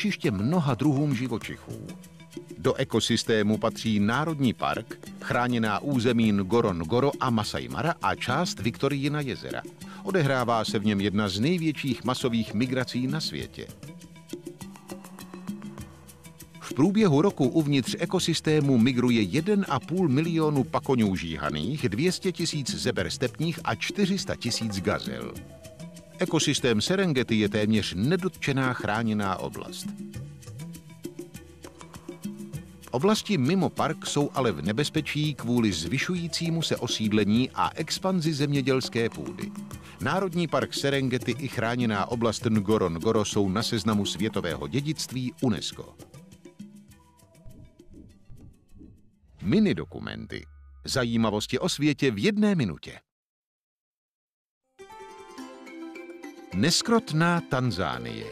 útočiště mnoha druhům živočichů. Do ekosystému patří Národní park, chráněná území Ngorongoro a Masai Mara a část Viktoriina jezera. Odehrává se v něm jedna z největších masových migrací na světě. V průběhu roku uvnitř ekosystému migruje 1,5 milionu pakoňů žíhaných, 200 000 zeber stepních a 400 000 gazel. Ekosystém Serengeti je téměř nedotčená chráněná oblast. Oblasti mimo park jsou ale v nebezpečí kvůli zvyšujícímu se osídlení a expanzi zemědělské půdy. Národní park Serengeti i chráněná oblast Ngorongoro jsou na seznamu světového dědictví UNESCO. Minidokumenty. Zajímavosti o světě v 1 minutě. Neskrotná Tanzánie.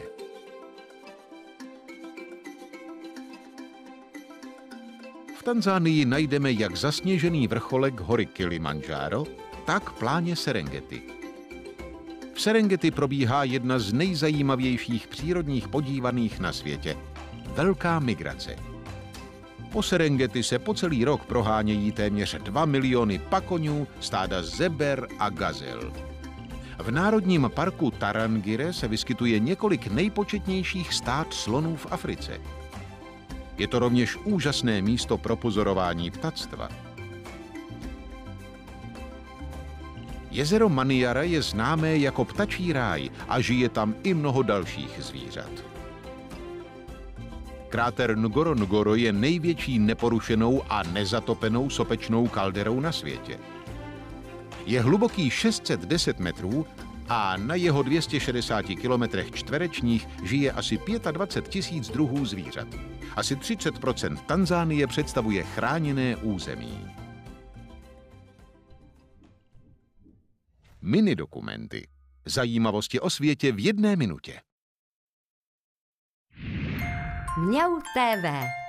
V Tanzánii najdeme jak zasněžený vrcholek hory Kilimandžáro, tak pláně Serengeti. V Serengeti probíhá jedna z nejzajímavějších přírodních podívaných na světě – velká migrace. Po Serengeti se po celý rok prohánějí téměř 2 miliony pakoňů, stáda zeber a gazel. V Národním parku Tarangire se vyskytuje několik nejpočetnějších stád slonů v Africe. Je to rovněž úžasné místo pro pozorování ptactva. Jezero Manyara je známé jako ptačí ráj a žije tam i mnoho dalších zvířat. Kráter Ngorongoro je největší neporušenou a nezatopenou sopečnou kalderou na světě. Je hluboký 610 metrů a na jeho 260 kilometrech čtverečních žije asi 25 000 druhů zvířat. Asi 30% Tanzánie představuje chráněné území. Minidokumenty. Zajímavosti o světě v 1 minutě. Mňau TV.